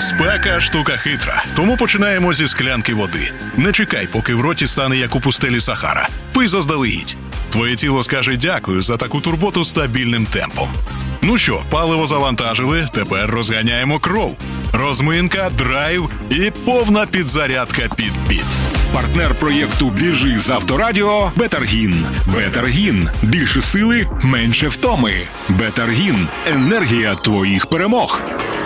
Спека – штука хитра. Тому починаємо зі склянки води. Не чекай, поки в роті стане як у пустелі Сахара. Пий заздалегідь. Твоє тіло скаже дякую за таку турботу стабільним темпом. Ну що, паливо завантажили, тепер розганяємо кров. Розминка, драйв і повна підзарядка під біт. Партнер проєкту «Біжи» з Авторадіо – Бетаргін. Бетаргін. Більше сили, менше втоми. Бетаргін. Енергія твоїх перемог.